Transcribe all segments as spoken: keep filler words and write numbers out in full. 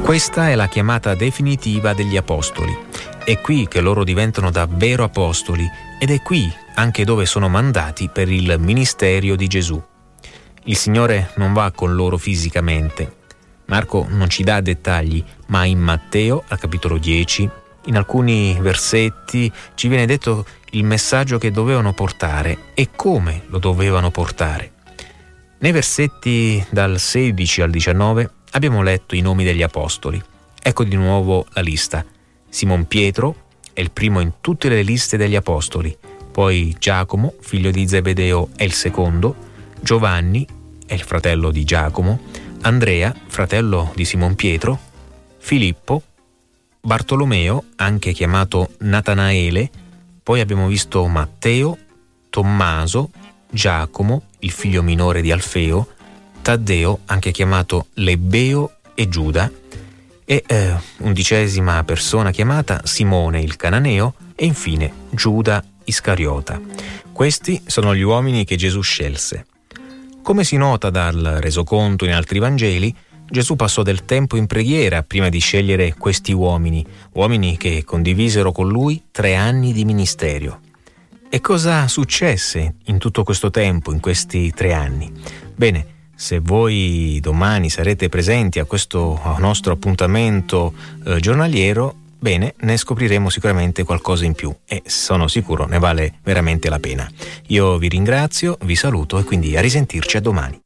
Questa è la chiamata definitiva degli apostoli. È qui che loro diventano davvero apostoli ed è qui anche dove sono mandati per il ministero di Gesù. Il Signore non va con loro fisicamente. Marco non ci dà dettagli, ma in Matteo, al capitolo dieci, in alcuni versetti ci viene detto il messaggio che dovevano portare e come lo dovevano portare. Nei versetti dal sedici al diciannove abbiamo letto i nomi degli apostoli. Ecco di nuovo la lista. Simon Pietro è il primo in tutte le liste degli apostoli, poi Giacomo, figlio di Zebedeo, è il secondo, Giovanni è il fratello di Giacomo, Andrea, fratello di Simon Pietro, Filippo, Bartolomeo, anche chiamato Natanaele, poi abbiamo visto Matteo, Tommaso, Giacomo, il figlio minore di Alfeo, Taddeo, anche chiamato Lebbeo, e Giuda, e eh, undicesima persona chiamata Simone il Cananeo e infine Giuda Iscariota. Questi sono gli uomini che Gesù scelse. Come si nota dal resoconto in altri Vangeli, Gesù passò del tempo in preghiera prima di scegliere questi uomini, uomini che condivisero con lui tre anni di ministero. E cosa successe in tutto questo tempo, in questi tre anni? Bene, se voi domani sarete presenti a questo nostro appuntamento eh, giornaliero, bene, ne scopriremo sicuramente qualcosa in più e sono sicuro ne vale veramente la pena. Io vi ringrazio, vi saluto e quindi a risentirci a domani.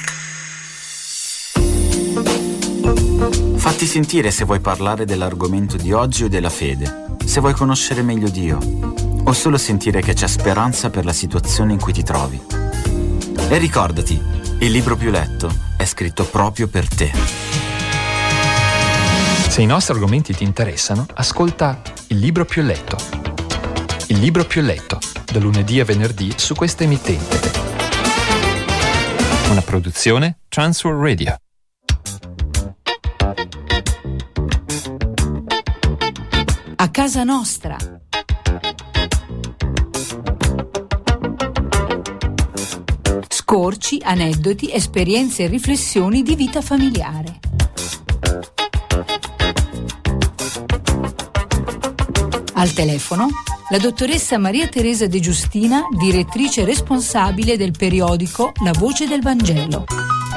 Fatti sentire se vuoi parlare dell'argomento di oggi o della fede, se vuoi conoscere meglio Dio o solo sentire che c'è speranza per la situazione in cui ti trovi. E ricordati, il libro più letto è scritto proprio per te. Se i nostri argomenti ti interessano, ascolta Il libro più letto. Il libro più letto, da lunedì a venerdì su questa emittente. Una produzione Transworld Radio. A casa nostra. Scorci, aneddoti, esperienze e riflessioni di vita familiare. Al telefono la dottoressa Maria Teresa De Giustina, direttrice responsabile del periodico La Voce del Vangelo.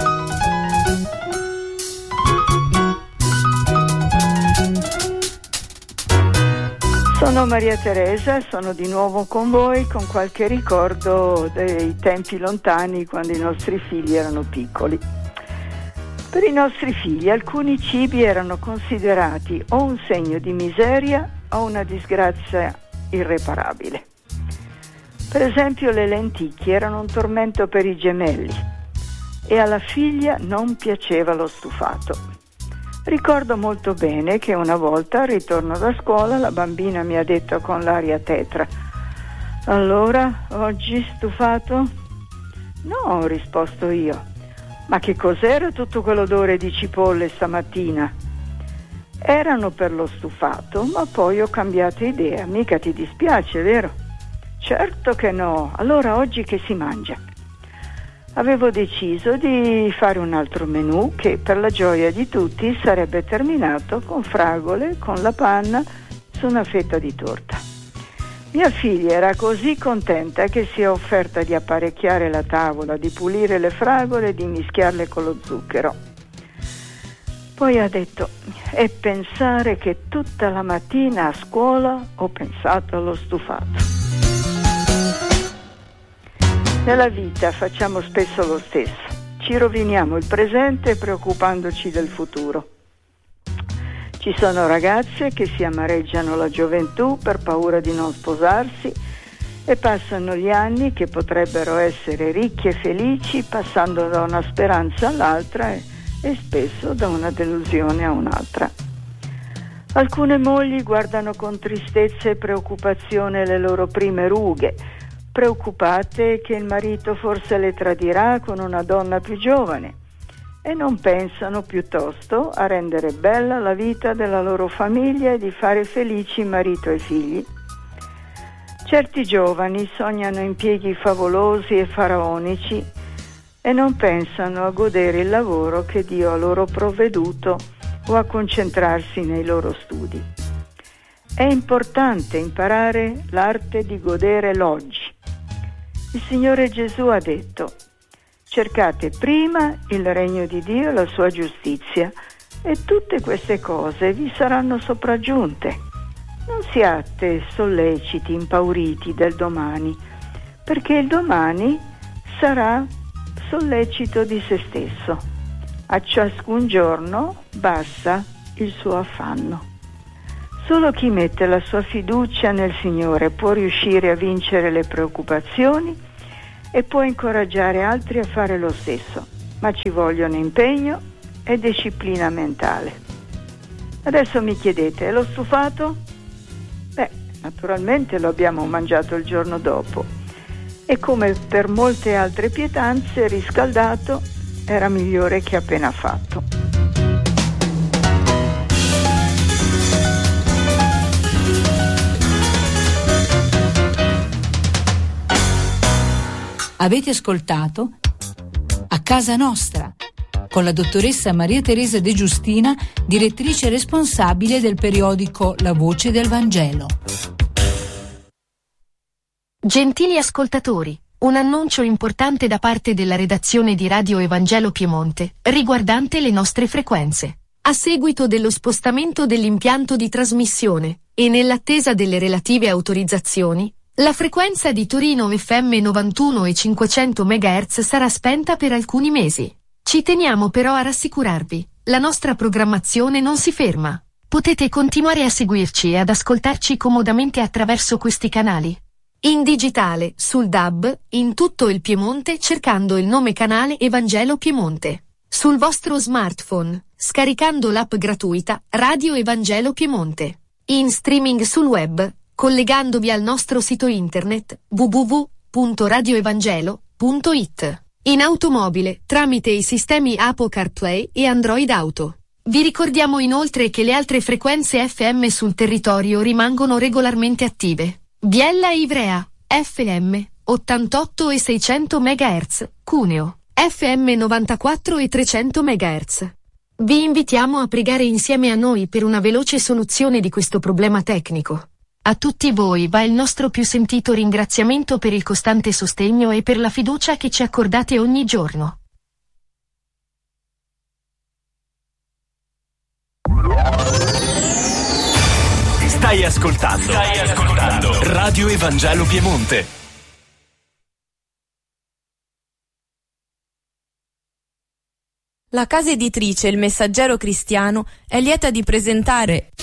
Sono Maria Teresa, sono di nuovo con voi con qualche ricordo dei tempi lontani quando i nostri figli erano piccoli. Per i nostri figli alcuni cibi erano considerati o un segno di miseria o una disgrazia irreparabile. Per esempio le lenticchie erano un tormento per i gemelli e alla figlia non piaceva lo stufato. Ricordo molto bene che una volta al ritorno da scuola la bambina mi ha detto con l'aria tetra: allora, oggi stufato? No, ho risposto io. Ma che cos'era tutto quell'odore di cipolle stamattina? Erano per lo stufato, ma poi ho cambiato idea. Mica ti dispiace, vero? Certo che no. Allora oggi che si mangia? Avevo deciso di fare un altro menù che per la gioia di tutti sarebbe terminato con fragole, con la panna su una fetta di torta. Mia figlia era così contenta che si è offerta di apparecchiare la tavola, di pulire le fragole e di mischiarle con lo zucchero. Poi ha detto: e pensare che tutta la mattina a scuola ho pensato allo stufato. Nella vita facciamo spesso lo stesso, ci roviniamo il presente preoccupandoci del futuro. Ci sono ragazze che si amareggiano la gioventù per paura di non sposarsi e passano gli anni che potrebbero essere ricchi e felici passando da una speranza all'altra e, e spesso da una delusione a un'altra. Alcune mogli guardano con tristezza e preoccupazione le loro prime rughe, preoccupate che il marito forse le tradirà con una donna più giovane e non pensano piuttosto a rendere bella la vita della loro famiglia e di fare felici marito e figli. Certi giovani sognano impieghi favolosi e faraonici e non pensano a godere il lavoro che Dio ha loro provveduto o a concentrarsi nei loro studi. È importante imparare l'arte di godere l'oggi. Il Signore Gesù ha detto: cercate prima il regno di Dio e la sua giustizia, e tutte queste cose vi saranno sopraggiunte. Non siate solleciti, impauriti del domani, perché il domani sarà sollecito di se stesso. A ciascun giorno basta il suo affanno. Solo chi mette la sua fiducia nel Signore può riuscire a vincere le preoccupazioni e può incoraggiare altri a fare lo stesso, ma ci vogliono impegno e disciplina mentale. Adesso mi chiedete, l'ho stufato? Beh, naturalmente lo abbiamo mangiato il giorno dopo e come per molte altre pietanze, riscaldato era migliore che appena fatto. Avete ascoltato A Casa Nostra con la dottoressa Maria Teresa De Giustina, direttrice responsabile del periodico La Voce del Vangelo. Gentili ascoltatori, un annuncio importante da parte della redazione di Radio Evangelo Piemonte, riguardante le nostre frequenze. A seguito dello spostamento dell'impianto di trasmissione, e nell'attesa delle relative autorizzazioni, la frequenza di Torino F M novantuno e cinquecento megahertz sarà spenta per alcuni mesi. Ci teniamo però a rassicurarvi, la nostra programmazione non si ferma. Potete continuare a seguirci e ad ascoltarci comodamente attraverso questi canali. In digitale, sul D A B, in tutto il Piemonte cercando il nome canale Evangelo Piemonte. Sul vostro smartphone, scaricando l'app gratuita Radio Evangelo Piemonte. In streaming sul web, collegandovi al nostro sito internet w w w punto radio evangelo punto i t. In automobile, tramite i sistemi Apple CarPlay e Android Auto. Vi ricordiamo inoltre che le altre frequenze F M sul territorio rimangono regolarmente attive. Biella e Ivrea, F M, ottantotto e seicento megahertz, Cuneo, F M novantaquattro e trecento megahertz. Vi invitiamo a pregare insieme a noi per una veloce soluzione di questo problema tecnico. A tutti voi va il nostro più sentito ringraziamento per il costante sostegno e per la fiducia che ci accordate ogni giorno. Stai ascoltando, stai ascoltando Radio Evangelo Piemonte. La casa editrice Il Messaggero Cristiano è lieta di presentare